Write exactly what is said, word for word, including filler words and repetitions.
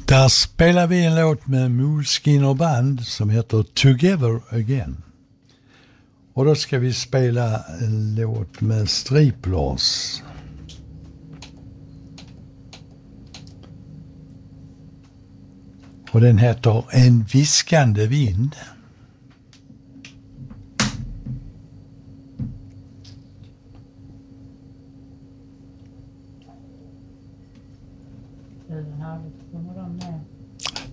Där spelar vi en låt med Moleskine och band som heter Together Again. Och då ska vi spela en låt med Striplers. Och den heter En viskande vind. Det är härligt. God morgon med.